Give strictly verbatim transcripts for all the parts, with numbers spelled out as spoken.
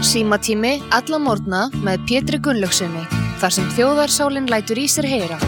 Símatími alla morgna með Pétri Gunnlaugssyni, þar sem þjóðarsálin lætur í sér heyra.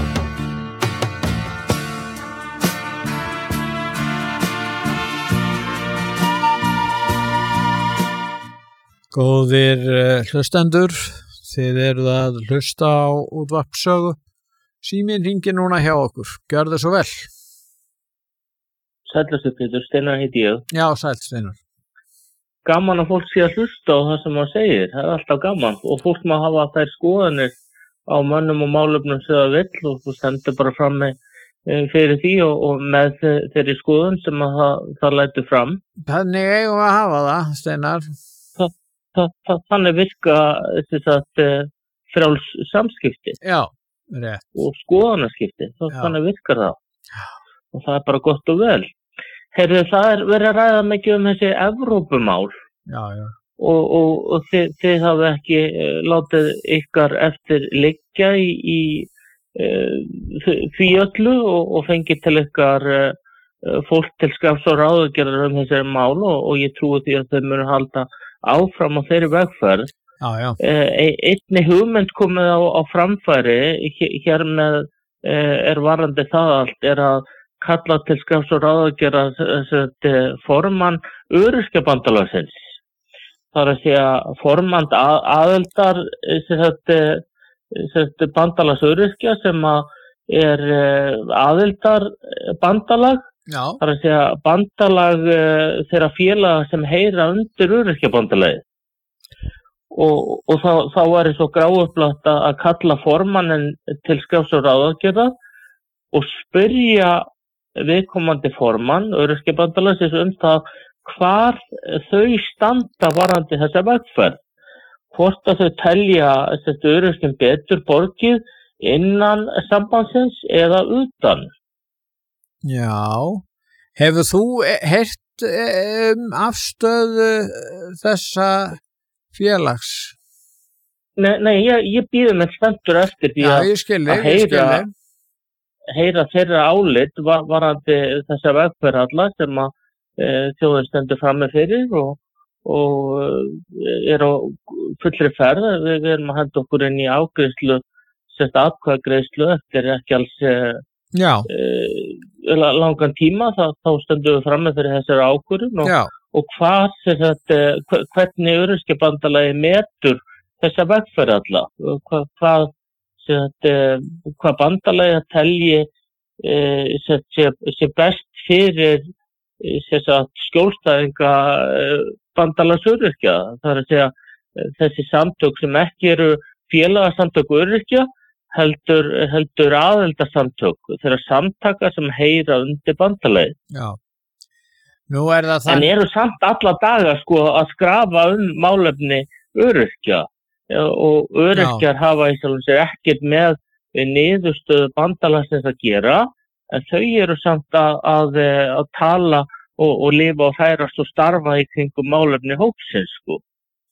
Góðir hlustendur, þið eruð að hlusta á útvarpssögu. Síminn hringir núna hjá okkur. Gjörðu svo vel. Sællastu Pétur, Steinar heiti ég. Já, sæll Steinar. Gaman að fólk sé að hlusta á það sem maður segir. Það er alltaf gaman. Og fólk má hafa þær skoðanir á mönnum og málefnum sem það vill og þú stendur bara fram með fyrir því og, og með þeirri skoðun sem að það, það lætur fram. Þannig eigum við að hafa það, Steinar. Það, það, það, þannig virka þess að frjáls samskipti. Já, rétt. Og skoðanaskipti. Það, þannig virkar það. Já. Og það er bara gott og vel. Heyrðu, það er verið að ræða mikið um þessi Evrópumál. Já, já. Og, og, og þið, þið hafa ekki uh, látið ykkar eftir liggja í, í uh, því öllu og, og fengið til ykkar uh, fólk til skafs og ráðagerðar um þessi mál og, og ég trúi því að þau munu halda áfram á þeirri vegferð. Já, já. Uh, einni hugmynd komið á, á framfæri hér með uh, er varandi það allt er að kalla til skafs og ráðagerðar formann Öryrkjabandalagsins. Það er að segja formann að, aðildar bandalags öryrkja sem að er aðildar bandalag. Já. Það er að segja bandalag þeirra félaga sem heyra undir Öryrkjabandalagið. Og, og þá, þá er svo gráupplagt að kalla formannin til skafs og ráðagerðar og spyrja viðkomandi formann Öryrkjabandalagsins um það hvar þau standa varðandi þessa vegferð. Hvort að þau telja þessi öryrkjum betur borgið innan sambandsins eða utan. Já. Hefur þú heyrt um afstöðu þessa félags? Nei, nei ég, ég býði með spenntur eftir því að, Já, ég skilji, að heyra, ég skilji. heyra þeirra álit var, varðandi þessa vegferð alla sem að þjóðin stendur frammi fyrir og, og er á fullri ferð. Við, við erum að henda okkur inn í ágreiðslu, sett atkvæðagreiðslu eftir ekki alls Já. e, langan tíma. Það, þá stendur við frammi fyrir þessari ákvörðun og, og hvað, sagt, hvernig Öryrkjabandalagið metur þessa vegferð alla. Hvað, hvað, sagt, hvað bandalagið telji e, sagt, sé, sé best fyrir skjólstæðinga bandalags öryrkja. Það er að segja þessi samtök sem ekki eru félagasamtök öryrkja heldur, heldur aðildarsamtök þeirra samtaka sem heyra undir bandalagið. Já. Nú er það það. En eru samt alla daga sko að skrafa um málefni öryrkja og öryrkjar Já. hafa í sjálfum sér ekkert með niðurstöðu bandalagsins að gera. En þau eru samt að, að, að tala og, og lifa og færast og starfa í kringum málefni hópsins, sko.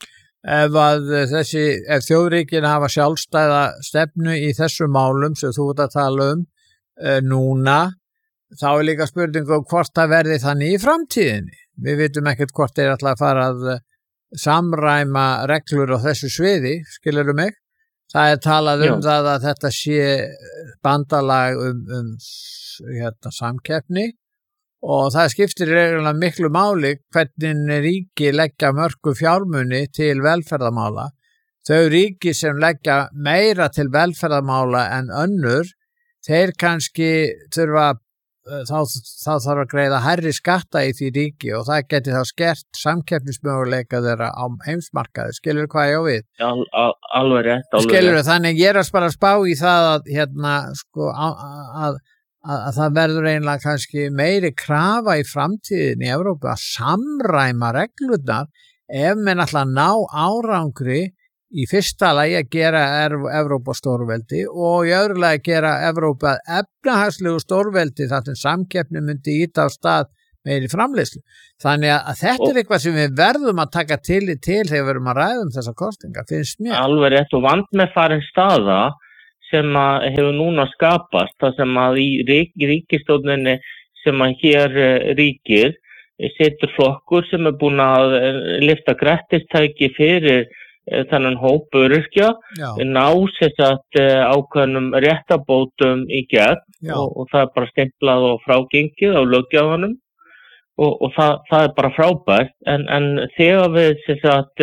Ef að þessi, ef þjóðríkin hafa sjálfstæða stefnu í þessu málum sem þú ert að tala um e, núna, þá er líka spurningu hvort það verði þannig í framtíðinni. Við vitum ekkert hvort þeir ætla að fara að samræma reglur á þessu sviði, skilurðu mig? Það er talað um Já. það að þetta sé bandalag um, um hérna, samkeppni og það skiptir reglulega miklu máli hvernig ríki leggja mörgu fjármuni til velferðamála. Þau ríki sem leggja meira til velferðamála en önnur, þeir kannski þurfa þá, þá þarf að greiða hærri skatta í því ríki og það geti þá skert samkeppnismöguleika þeirra á heimsmarkaði. Skilur hvað ég á við? Já, al, alveg rétt. Alveg Skilur rétt. Þannig ég er að bara spá í það að, hérna, sko, að, að, að, að það verður einlega kannski meiri krafa í framtíðin í Evrópu að samræma reglurnar ef menn ætla að ná árangri í fyrsta lagi að gera Evrópu stórveldi og í öðru lagi að gera Evrópu að efnahagslegu stórveldi þar sem samkeppni myndi íta á stað meiri framleiðslu. Þannig að þetta og, er eitthvað sem við verðum að taka til í til þegar við erum að ræða um þessa kostingar, finnst mér. Alveg rétt og vandmeðfarin staða sem að hefur núna skapast, það sem að í rík, ríkisstjórninni sem að hér ríkir situr flokkur sem er búin að lyfta grettistæki fyrir þennan hóp öryrkja, ná sér satt ákveðnum réttabótum í gegn og, og það er bara stimplað og frágengið á löggjafanum og, og það, það er bara frábært en, en þegar við sér satt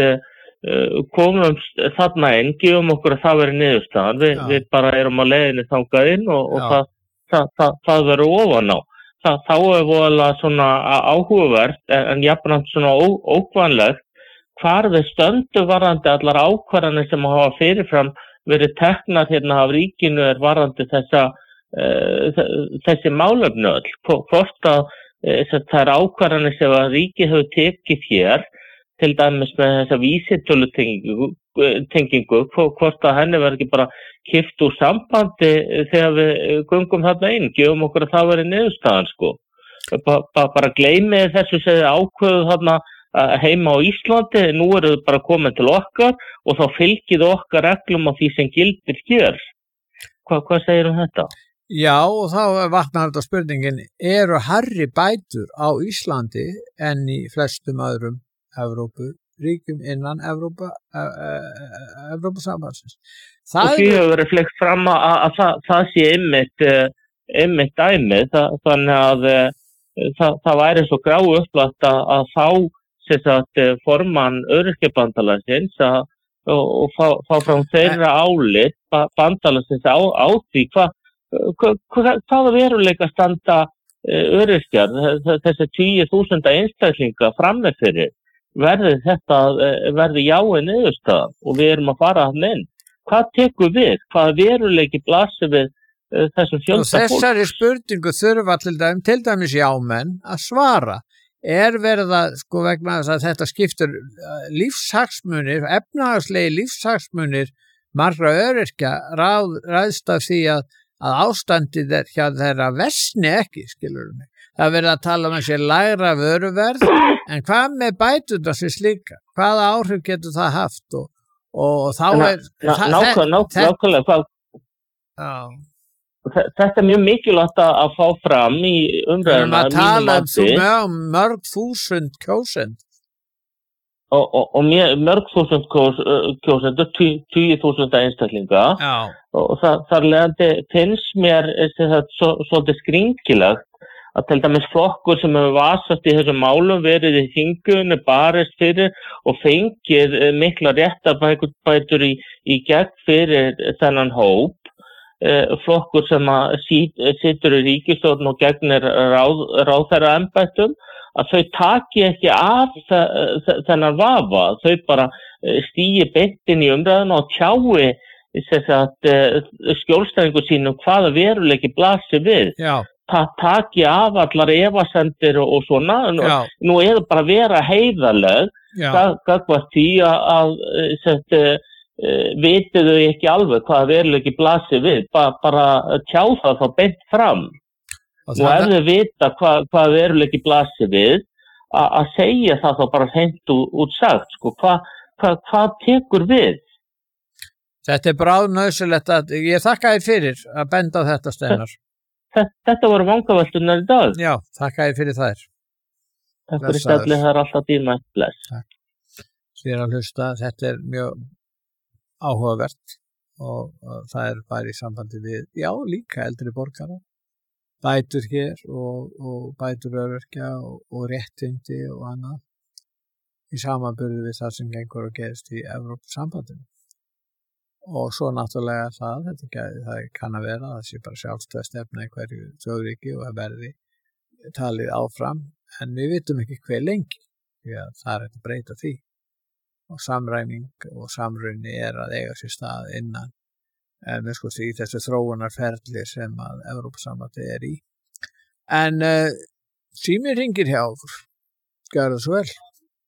komum þarna inn, gefum okkur að það veri niðurstaðan, við, við bara erum á leiðinni þangað inn og, og það, það, það, það verður ofan á. Það, þá er voðalega svona áhugavert en, en jafnframt svona ó, ókvanlegt hvar við stöndum varðandi allar ákvarðanir sem hafa fyrirfram verið teknar hérna af ríkinu er varðandi þessa uh, þessi málefni öll. Hvort að uh, það er ákvarðanir sem að ríkið hefur tekið hér til dæmis með þessa vísitölutengingu tengingu, hvort að henni verður ekki bara kippt úr sambandi þegar við göngum þarna inn, gefum okkur að það veri niðurstaðan sko. Ba, ba, bara gleymið þessu segði ákveðu þarna heima á Íslandi, nú eru þau bara komin til okkar og þá fylgið okkar reglum á því sem gildir hér. Hva, hvað segir um þetta? Já, og þá vaknar þetta spurningin, eru hærri bætur á Íslandi en í flestum öðrum Evrópu, ríkjum innan Evrópa, Evrópusambandsins. Og því hefur verið flekt fram að, að, að það, það sé einmitt, einmitt dæmið, það, þannig að það, það væri svo gráu uppvægt að, að fá sagt, formann öryrkjabandalagsins og, og fá, fá frá þeirra álit bandalagsins á, á því hvað hva, hva, hvaða veruleika standa öryrkjar, þessi tíu þúsund einstaklinga frammi fyrir. Verði þetta, verði jáin niðurstaðan og við erum að fara hann inn. Hvað tekur við? Hvað veruleiki blasir við uh, þessum fjölda fólk? Þessari spurningu þurfa til dæmis, til dæmis jámenn að svara. Er verið að, sko vegna þess að þetta skiptur lífshagsmunir, efnahagslegi lífshagsmunir margra öryrkja ráð, ræðst af því að, að ástandið er hjá þeirra versni ekki, skilur mig. Það verið að tala um að sé lægra vöruverð, en hvað með bætuna sem slíka? Hvaða áhrif getur það haft? Og, og þá er... Nákvæmlega, þetta er mjög mikilvægt að fá fram í umræðuna. Það tala um mörg þúsund kjósend. Og, og, og mörg þúsund kjósendur, tíu þúsund einstaklinga. Já. Og það, þar leiðandi finnst mér svolítið skringilegt að til dæmis flokkur sem hefur vasast í þessum málum verið í þingunni barist fyrir og fengið mikla réttarbætur í, í gegn fyrir þennan hóp, flokkur sem að situr í ríkisstjórn og gegnir ráð, ráðherraembættum, að þau taki ekki af þennan vafa, þau bara stígi beint inn í umræðuna og tjái skjólstæðingu sínum hvaða veruleiki blasir við. Já. Það taki af allar efasemdir og, og svona, Já. Nú er það bara að vera heiðarleg, gagvart því að, að uh, vitið þau ekki alveg hvaða veruleiki blasir við, ba, bara tjá það þá beint fram. Og, og ef þau vita hvað, hvaða veruleiki blasir við, að segja það þá bara hreint út sagt, sko, hvað hva, hva tekur við? Þetta er bráðnauðsynlegt að, ég þakka þér fyrir að benda á þetta, Steinar. Þetta voru vangaveltunar í dag. Já, þakka þér fyrir þær. Takk fyrir stælli, það er alltaf tíma. Bless. Takk. Þér að hlusta, þetta er mjög áhugavert og, og það er bara í sambandi við, já, líka eldri borgara. Bætur hér og, og bætur öryrkja og, og réttindi og annað í samanburði við það sem gengur og gerist í Evrópusambandinu. Og svo náttúrulega það, þetta ekki, það kann að vera, það sé bara sjálfstæð stefna í hverju þjóðríki og að verði talið áfram, en við vitum ekki hver lengi, því að það er að breyta því. Og samræming og samrunni er að eiga sér stað innan, en við sko því þessu þróunarferli sem að Evrópusambandi er í. En uh, síminn hringir hjá okkur, gjör það svo vel.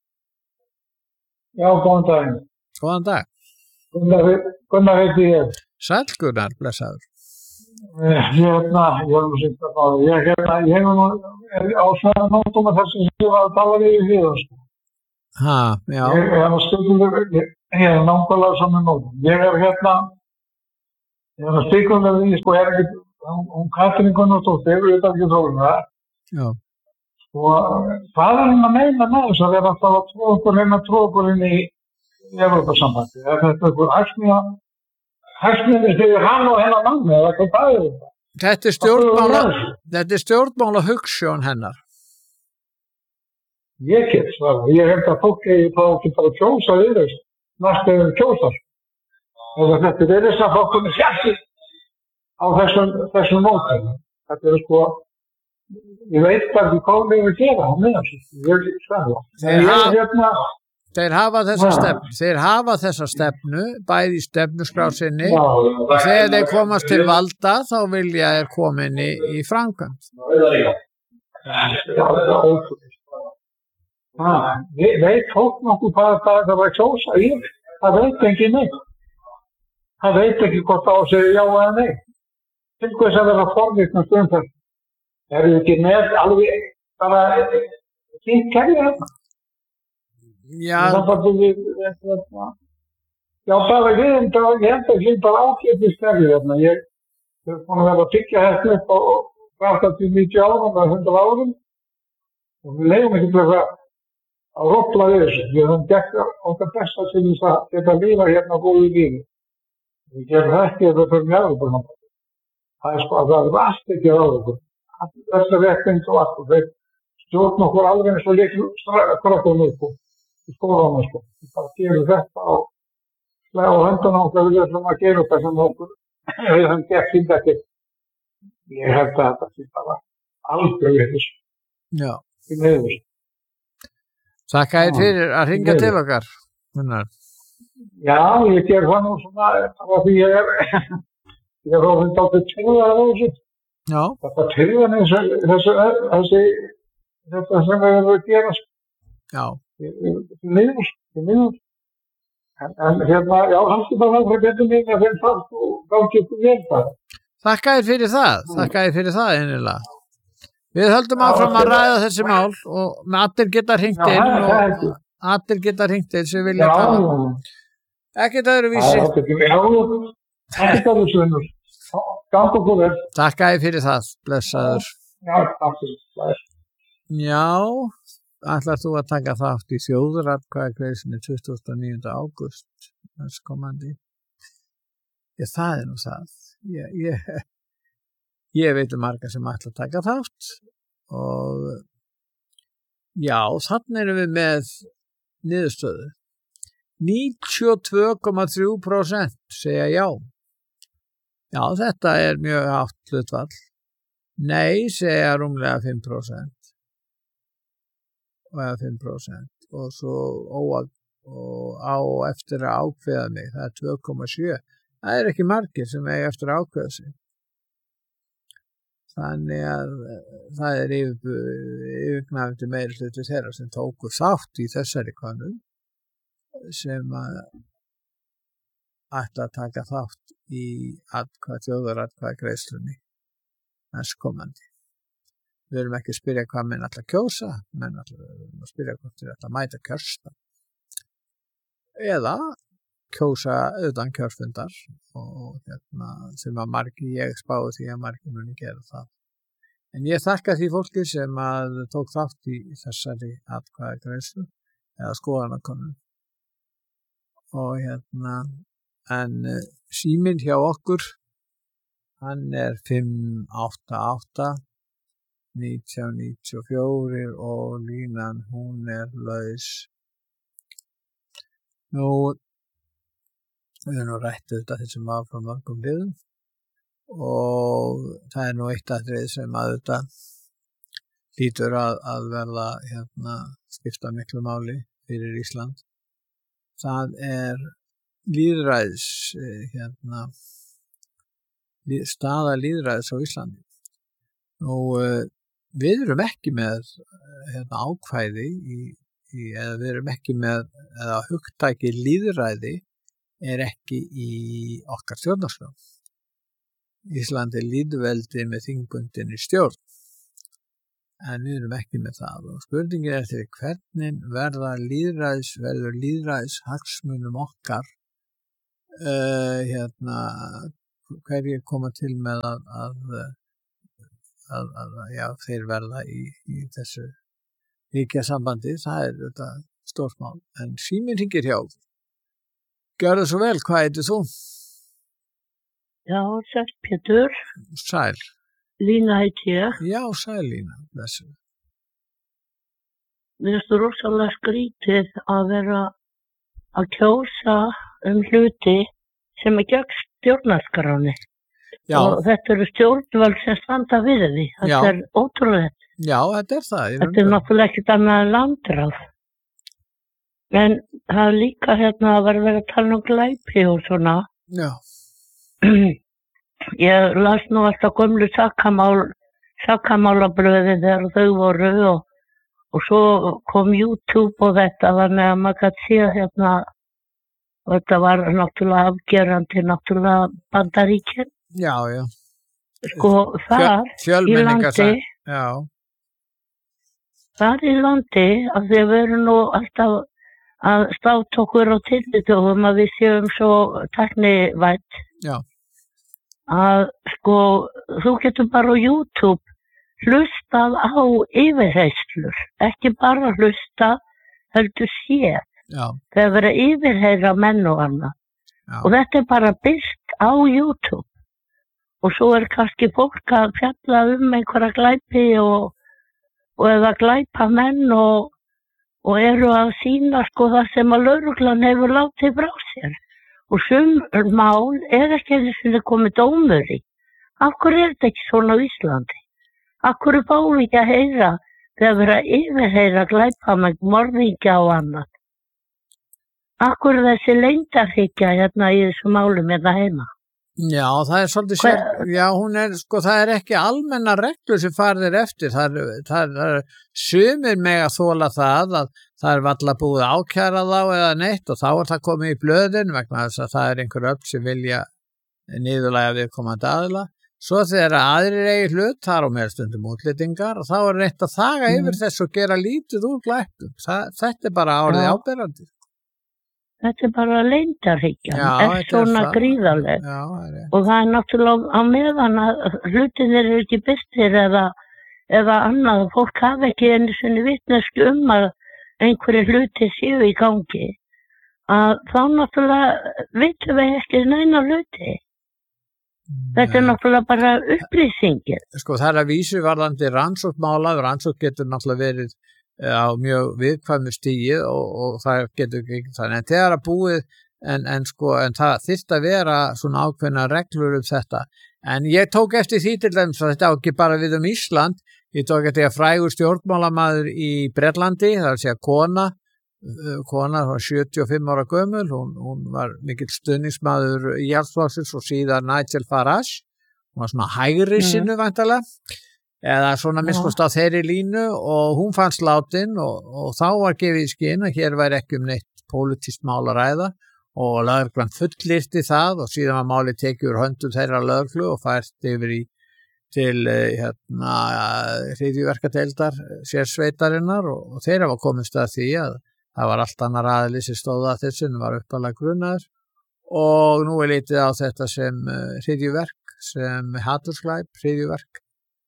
Já, góðan dag. Góðan dag. Gunnar heiti ég. Sæll Gunnar, blessaður. Hérna, ég er nú sýnt að bá það. Ég hérna, ég hef nú á svona nótum að þessi sem ég var að tala við í fyrir. Ha, já. Ég er nú stundum, ég er nákvæmlega svona nótum. Ég er hérna, ég er nú stíkum við því, sko, ég er ekki, hún Katrín Gunnarsdóttir, við þetta ekki þórum það. Já. Og hvað er hann að meina með þess að vera alltaf að tróða okkur reyna að tróða okkur inn í Evrópusambandi? Er þetta einhver hagsmuna, hagsmunir fyrir hann og hennar manni, eða hvað það er þetta? Þetta er stjórnmála, þetta er stjórnmála hugsjón hennar. Ég get svarað. Ég held að fólk eigi þá ekki bara að kjósa Viðreisn, næstu ef kjósar. Og þetta er Viðreisn að fólk komið fjart á þessum, þessum mótæðum. Þetta er sko, ég veit ekki hvað við erum að gera á meðan. Ég er svarað. Þeir, ég, haf, hérna, þeir hafa þessa stefnu, þeir hafa þessa stefnu, bæði í stefnuskrásinni, já, og þegar þeir komast til valda, þá vilja þeir komin í, í framkvæmd. Já, það er ótrúlega. Ah, veit fólk nokkuð hvað það var að kjósa í? Það veit ekki neitt. Það veit ekki hvort það á sig já eða nei. Til hvers að vera forvitnast um það. Það eru ekki með alveg bara fínt kerfi hérna. Já. Það var við, já, bara við, ég held að ég bara ágætist kerfi hérna. Ég er búin að vera að byggja þetta upp á áttatíu til níutíu árum eða hundrað árum og við leiðum ekki til að að rolla við þessu. Við höfum gert okkar besta til þess að geta lífa hérna góðu lífi. Við gerum það ekki að við fyrir Evrópuna. Það er sko að það er allt ekki á Evrópuna. Þessi réttind og allt. Þeir stjórn okkur alveg eins og líklu krökkum upp í skólanum sko. Við bara gerum þetta og slega á höndunum okkar við ætlum að gera þetta sem okkur við höfum gert sínd ekki. Ég held að þetta sé bara aldrei við þessu. Já. Í meður. Þakka þér fyrir að hringja til okkar. Gunnar. Já, ég ger það nú svona af því ég er ég er ofinn dálítið tyrðað á þessu. Já. Þetta tyrðan þessu þessi þetta sem við erum að gera. Já. Þetta niður, þetta niður. En, en hérna, já, haldi bara það frá betur mín að þeim fast og gangi ykkur vel það. Þakka þér fyrir það. Þakka þér fyrir það einnilega. Við höldum áfram að ræða þessi mál og allir geta hringt inn og allir geta hringt inn sem vilja tala. Ekkert öðruvísi. Já, ekkert öðruvísi. Gangi okkur vel. Þakka þér fyrir það, blessaður. Já, takk fyrir það. Já, ætlar þú að taka þátt í þjóðaratkvæðagreiðslunni tuttugasta og níunda ágúst næstkomandi? Já, það er nú það. Ég, ég, ég veit um marga sem ætla að taka þátt og já, þannig erum við með niðurstöðu. níutíu og tvö komma þrjú prósent segja já. Já, þetta er mjög hátt hlutfall. Nei segja rúmlega fimm prósent. Eða fimm prósent og svo óa, og á eftir að ákveða mig, það er tvö komma sjö. Það er ekki margir sem eiga eftir að ákveða sig. Þannig að það er yfirgnæfandi meiri hluti þeirra sem tóku þátt í þessari könnun sem að ætla að taka þátt í atkvæð, þjóðaratkvæðagreiðslunni næstkomandi. Við erum ekki að spyrja hvað menn ætla að kjósa, menn ætla að spyrja hvort þeir ætla að mæta kjörsta. Eða kjósa utan kjörfundar og hérna, sem að margir, ég spáði því að margir muni gera það. En ég þakka því fólki sem að tók þátt í þessari atkvæðagreiðslu eða skoðanakönnun. Og hérna, en síminn hjá okkur, hann er fimm átta átta nítján níutíu og fjögur og línan hún er laus. Nú, við erum nú rætt þetta þessum var frá mörgum liðum og það er nú eitt atriði sem að þetta lítur að, að verða hérna, skipta miklu máli fyrir Ísland. Það er lýðræðis, hérna, staða lýðræðis á Íslandi. Nú, við erum ekki með hérna, ákvæði í, í, eða við erum ekki með, eða hugtæki lýðræði er ekki í okkar stjórnarskrá. Ísland er lýðveldi með þingbundinni stjórn, en við erum ekki með það. Og spurningin er til hvernig verða lýðræðis, verður lýðræðis hagsmunum okkar, uh, hérna, hverjir koma til með að, að, að, að já, þeir verða í, í þessu ríkjasambandi, það er þetta stórt mál. En síminn hringir hjá. Gjörðu svo vel, hvað heitir þú? Já, sæl Pétur. Sæl. Lína heiti ég. Já, sæl Lína, þessu. Mér finnst það rosalega skrítið að vera að kjósa um hluti sem er gegn stjórnarskráni. Já. Og þetta eru stjórnvöld sem standa við því. Þetta Já. er ótrúlega. Já, þetta er það. Þetta er náttúrulega ekkert annað en landráð. En það er líka hérna að vera verið að tala um glæpi og svona. Já. Ég las nú alltaf gömlu sakamál, sakamálabröði þegar þau voru og, og svo kom YouTube og þetta þannig að maður gæti sé hérna og þetta var náttúrulega afgerandi náttúrulega Bandaríkin. Já, já. Sko þar í landi, já. þar í landi að því að við erum nú alltaf að státa okkur á tillitugum að við séum svo tæknivænt. Já. Að sko, þú getur bara á YouTube hlustað á yfirheyslur, ekki bara hlusta, heldur séð. Já. Þegar verið að yfirheyra menn og annað. Já. Og þetta er bara birt á YouTube. Og svo er kannski fólk að fjalla um einhverja glæpi og, og eða glæpa menn og, og eru að sýna sko það sem að lögreglan hefur látið frá sér. Og sum mál er ekki eins og það komið dómur í. Af hverju er þetta ekki svona á Íslandi? Af hverju fáum við ekki að heyra þegar verið að yfirheyra glæpamenn, morðingja og annað? Af hverju þessi leyndarhyggja hérna í þessu málum hérna heima? Já, það er svolítið sér, já, hún er, sko, það er ekki almenna reglur sem farðir eftir, það er, það er sumir með að þóla það að það er varla búið ákæra þá eða neitt og þá er það komið í blöðin vegna þess að það er einhver öll sem vilja niðurlæga viðkomandi aðila. Svo þegar aðrir eigi hlut, þar á meira stundum útlýtingar og þá er reynt að þaga mm. yfir þess og gera lítið úr glæpum. Það, þetta er bara árið áberandi. Þetta er bara leyndarhyggjan, er svona gríðarleg. Já, er og það er náttúrulega á meðan að hlutinir eru ekki birtir eða, eða annað. Fólk hafa ekki einu sinni vitneskju um að einhverju hluti séu í gangi. Að þá náttúrulega vitum við ekki neina hluti. Þetta er náttúrulega bara upplýsingir. Sko það er að vísu varðandi rannsóknmála, rannsókn getur náttúrulega verið á mjög viðkvæmu stíi og, og það getur ekki þannig en þegar að búið en, en sko en það þyrfti að vera svona ákveðna reglur um þetta en ég tók eftir því til dæmis að þetta á ekki bara við um Ísland ég tók eftir að frægur stjórnmálamaður í Bretlandi, það er að segja kona kona, hún var sjötíu og fimm ára gömul hún, hún var mikill stuðningsmaður Íhaldsflokksins og síðan Nigel Farage hún var svona hægri sinnu mm. væntanlega eða svona minnst á þeirri línu og hún fannst látin og, og þá var gefið í skinn að hér væri ekki um neitt pólitískt mál að ræða og lögreglan fullyrti það og síðan var málið tekið úr höndum þeirra lögreglu og fært yfir í til hérna hryðjuverkadeildar sérsveitarinnar og, og þeirra var komist að því að það var allt annar aðili sem stóð að þessu en var uppalega grunnaður og nú er litið á þetta sem hryðjuverk, sem hatursglæp, hryðjuverk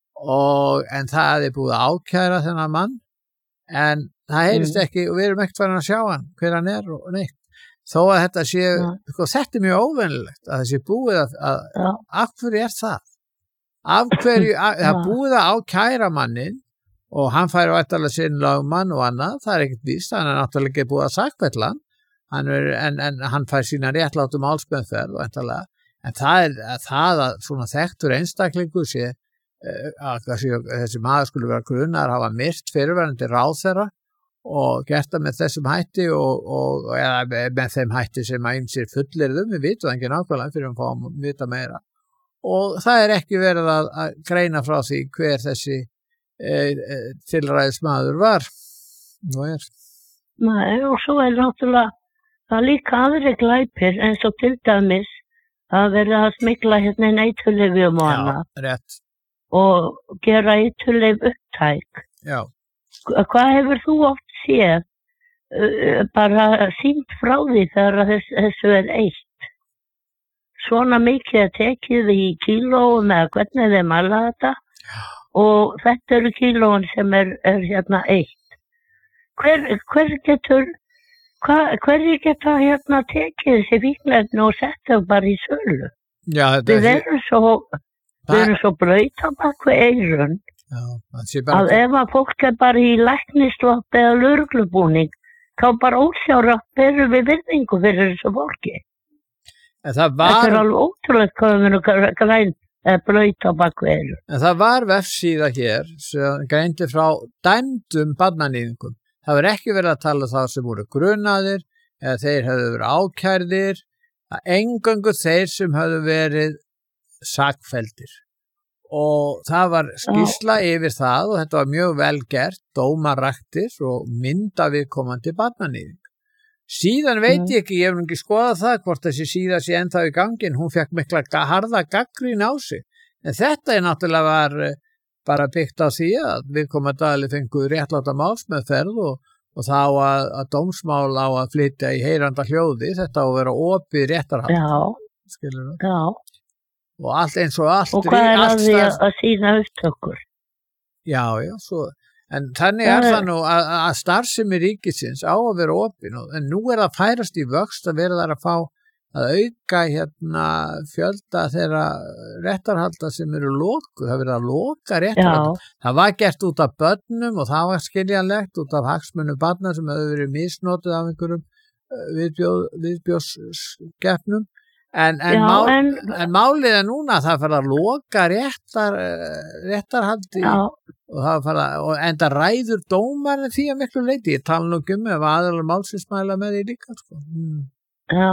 og en það er búið að ákæra þennan mann en það heyrist mm. ekki og við erum ekkert farin að sjá hann hver hann er og neitt þó að þetta sé, ja. sko, þetta er mjög óvenjulegt að það sé búið að, að ja. af hverju er það? Af hverju, að, það búið að ákæra mannin og hann fær vættalega sinn lagmann og annað, það er ekkert víst, hann er náttúrulega ekki búið að sakfella hann er, en, en hann fær sína réttlátum málsmeðferð og vættalega, en það er að það að svona þekktur einstaklingur sé að þessi maður skulle vera grunnar hafa myrt fyrirverandi ráðherra og gert það með þessum hætti og, og eða með þeim hætti sem að ýmsir fullyrðum, við vitum það ekki nákvæmlega fyrir að fá að vita meira og það er ekki verið að, að greina frá því hver þessi e, e, tilræðismadur var nú er Nei, og svo er náttúrulega það líka aðri glæpir eins og til dæmis að verða að smygla hérna eiturlyfjum og annað Já, rétt og gera eiturlyf upptæk. Já. Hvað hefur þú oft séð uh, bara sýnt frá því þegar þess, þessu er eitt? Svona mikið að tekið í kílóum eða hvernig þeim alla þetta Já. Og þetta eru kílóin sem er, er hérna eitt. hver, hver getur, hva, hverju geta hérna tekið þessi fíkniefni og sett þau bara í sölu? Já, þetta Við erum svo, við erum svo braut á bak við eyrun Já, það sé bara að ef að fólk er bara í læknislopp eða lögreglubúning, þá bara ósjárátt berum við virðingu fyrir þessu fólki. En það Þetta er var, alveg ótrúlega hvað við erum græn eða braut á bak við eyrun. en það var vefsíða hér sem greindi frá dæmdum barnanýðingum. Það var ekki verið að tala um þá sem voru grunaðir eða þeir hefðu verið ákærðir, að eingöngu þeir sem hefðu verið sakfelldir. Og það var skýrsla yfir það og þetta var mjög vel gert, dómaraktir og mynda viðkomandi barnanýðing. Síðan veit ég ekki, ég hef nú ekki skoðað það hvort þessi síða sé ennþá í gangin, hún fekk mikla ga- harða gagnrýni á sig. En þetta er náttúrulega var eh, bara byggt á því að viðkomandi aðili fengu réttláta málsmeðferð og, og þá að, að dómsmál á að flytja í heyranda hljóði, þetta á að vera opið réttarhald. Já, Skilurðu? já. Og allt eins og allt. Og hvað er allt að því stærð- að, að sína upptökur? Já, já, svo, en þannig Það er er- það nú að, að starfsemi ríkisins á að vera opin og, en nú er það færast í vöxt að vera þar að fá að auka hérna fjölda þeirra réttarhalda sem eru lokuð, það verið að loka réttarhalda. Já, Það var gert út af börnum og það var skiljanlegt út af hagsmunum barna sem hefur verið misnotuð af einhverjum viðbjóð, viðbjóðskeppnum. En, en, Já, mál, en- en málið er núna að það fyrir að loka réttar, eh, réttarhaldi já, og það fyrir að, og enda ræður dómarinn því að miklu leiti. Ég tala nú ekki um ef aðalar málsins mæla með því líka, sko. Mm. já.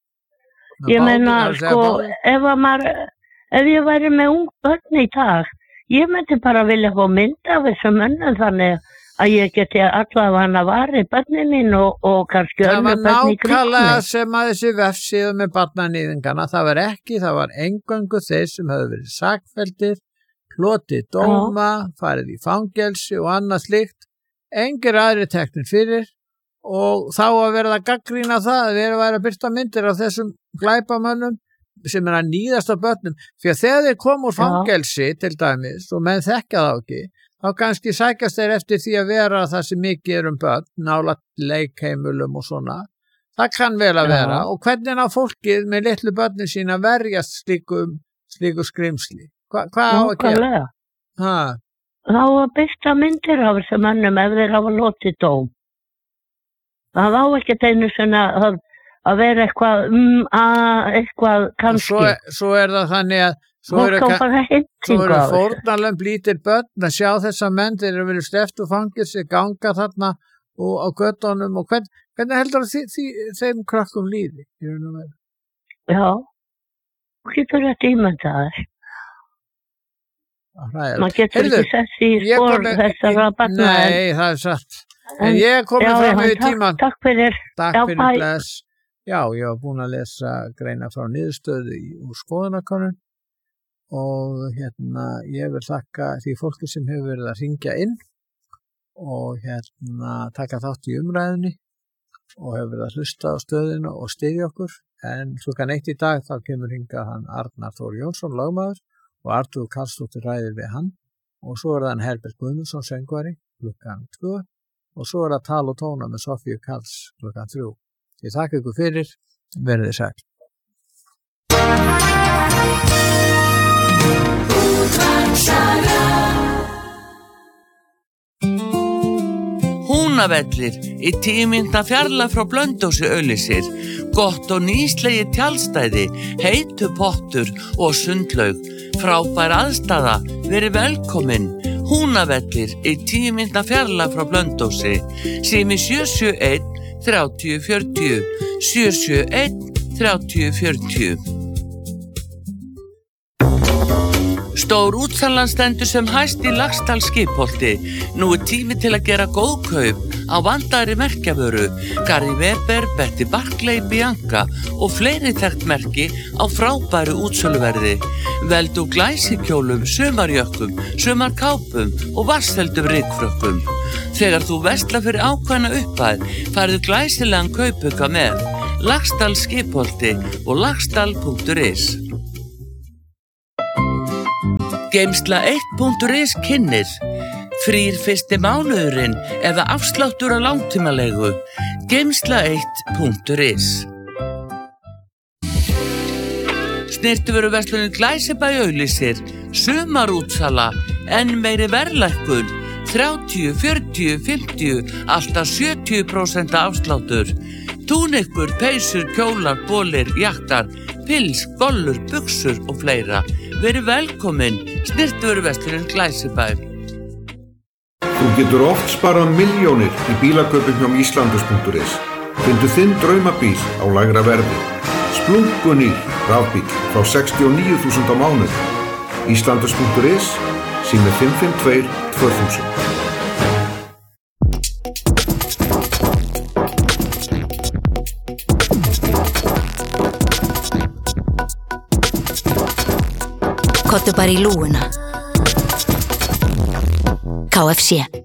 Það Ég báðir- meina, það er að segja sko, báðir. ef að maður, ef ég væri með ung börn í dag, ég myndi bara vilja fá mynd af þessum mönnum þannig að ég geti allavega varið börnin mín og, og kannski Það var önnur börn í kringum nákvæmlega mig. sem að þessi vefsíðu með barnanýðingana, það var ekki, það var eingöngu þeir sem hefðu verið sakfelldir, hlotið dóma, farið í fangelsi og annað slíkt, engir aðri teknir fyrir og þá að verða að gaggrýna það að þeir væri að byrta myndir af þessum glæpamönnum sem er að nýðast á börnum, því að þegar þeir kom úr Já. fangelsi til dæmis og menn þekkja þá ekki, þá kannski sækast þeir eftir því að vera það sem mikið er um börn, nálægt leikheimulum og svona. Það kann vel að Já. vera og hvernig á fólkið með litlu börnin sín að verjast slíkum, slíku skrimsli? Hva, hvað á að gera? Nákvæmlega. Ha, Þá að byrta myndir af þessum mönnum ef þeir hafa lotið dóm. Það á ekki einu svona að, að vera eitthvað, um, að, eitthvað og kannski. svo, er- svo er það þannig að svo eru, Fólk á ka- bara svo hintingu eru á þessu. fórnarlömb lítil börn að sjá þessa menn þeir eru verið sleppt úr fangelsi, ganga þarna og á göttunum og hvern, hvernig heldur því, því, þeim krökkum líði? í raun og veru? Já, þú getur þetta ímyndaðir. Það er hræðilegt. Maður getur Heyrðu, ekki sett sig í Ég spór kom- þessara barna. en- Nei, það er satt. En en- ég er komið já, fram já, við takk- tíman. Takk fyrir. Takk Já, fyrir bæ. bless. Já, ég var búin að lesa greina frá niðurstöðu í- úr skoðanakönnun og hérna ég vil þakka því fólki sem hefur verið að ringja inn og hérna taka þátt í umræðinni og hefur verið að hlusta á stöðinu og styðja okkur. En klukkan eitt í dag þá kemur hingað hann Arnar Þór Jónsson, lögmaður, og Artur Karlsdóttir ræðir við hann og svo er það hann Herbert Guðmundsson, söngvari, klukkan tvö og svo er það tal og tóna með Sofíu Karls klukkan þrjú. Ég þakka ykkur fyrir, verið þið sæl. Húnavellir í tíu mínútna fjarlægð frá Blönduósi auglýsir. Gott og nýslegi tjaldstæði, heitu pottur og sundlaug. Frábær aðstaða, verið velkomin. Húnavellir í tíu mínútna fjarlægð frá Blönduósi. Sími sjö sjö einn þrjátíu fjörutíu, sjö sjö einn þrjátíu fjörutíu. Stór útsalan stendur sem hæst í Laxdal skipholti. Nú er tími til að gera góð kaup á vandaðri merkjavöru, Gary Weber, Betty Barclay, Bianca og fleiri þekkt merki á frábæru útsöluverði. Veldu glæsikjólum, sumarjökkum, sumarkápum og vatnsfeldum rykfrökkum. Þegar þú verslar fyrir ákveðna upphæð, færðu glæsilegan kaupauka með. Laxdal skipholti og laxdal punktur is. Geimsla eitt punktur is kynnir Frýr fyrsti mánuðurinn eða afsláttur á langtímalegu. geimsla eitt punktur is. Snyrtivöruverslunin Glæsibæ auglýsir sumarútsala, enn meiri verðlækkun, þrjátíu, fjörutíu, fimmtíu, alltaf sjötíu prósent afsláttur. Túnikkur, peysur, kjólar, bolir, jaktar, pils, gollur, buxur og fleira. Verið velkomin, Snyrtivöruverslunin Glæsibæ. Þú getur oft sparað milljónir í bílakaupum hjá Íslandus punktur is. Fyndu þinn draumabíl á lægra verði. Splunkunýr rafbíl frá sextíu og níu þúsund á mánuði. Íslandus punktur is, sími fimm fimm tvö, tvö þúsund. Kottu bara í lúguna. K F C